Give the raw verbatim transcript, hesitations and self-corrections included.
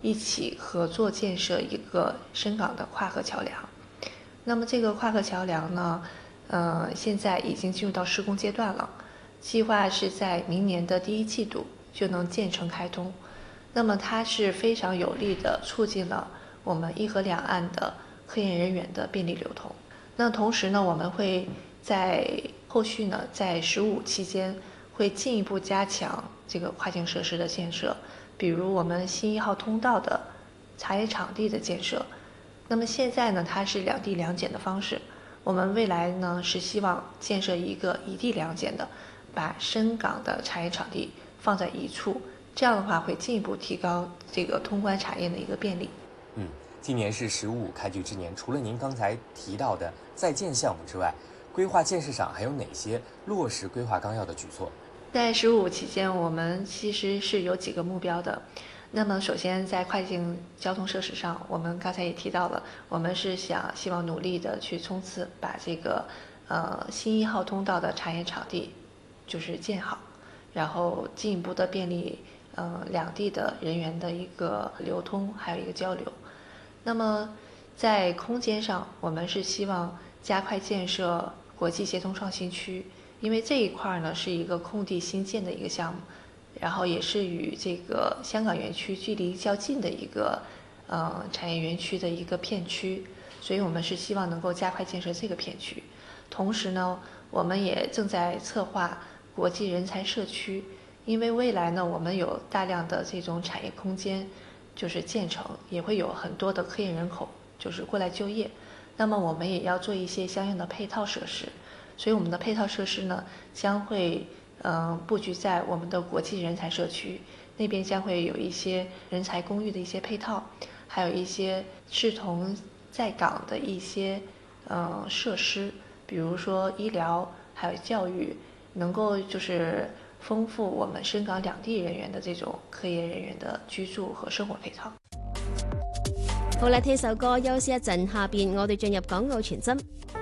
一起合作建设一个深港的跨河桥梁。那么这个跨河桥梁呢，呃，现在已经进入到施工阶段了，计划是在明年的第一季度就能建成开通。那么它是非常有力的促进了我们一河两岸的科研人员的便利流通。那同时呢，我们会在后续呢，在“十五”期间会进一步加强这个跨境设施的建设，比如我们新一号通道的茶叶场地的建设。那么现在呢，它是两地两检的方式，我们未来呢是希望建设一个一地两检的，把深港的茶叶场地放在一处，这样的话会进一步提高这个通关茶叶的一个便利。 嗯，今年是“十五”开局之年，除了您刚才提到的在建项目之外，规划建设上还有哪些落实规划纲要的举措？ 在“十五”期间，我们其实是有几个目标的。那么，首先在跨境交通设施上，我们刚才也提到了，我们是想希望努力的去冲刺，把这个呃新一号通道的茶叶场地就是建好，然后进一步的便利呃两地的人员的一个流通，还有一个交流。那么在空间上，我们是希望加快建设国际协同创新区，因为这一块呢是一个空地新建的一个项目。然后也是与这个香港园区距离较近的一个呃产业园区的一个片区，所以我们是希望能够加快建设这个片区。同时呢，我们也正在策划国际人才社区，因为未来呢，我们有大量的这种产业空间就是建成，也会有很多的科研人口就是过来就业，那么我们也要做一些相应的配套设施，所以我们的配套设施呢将会嗯，布局在我们的国际人才社区那边，将会有一些人才公寓的一些配套，还有一些志同在港的一些嗯设施，比如说医疗，还有教育，能夠就是豐富我們深港兩地人員的這種科研人員的居住和生活配套。 好啦，聽首歌休息一陣，下邊我哋進入港澳傳真。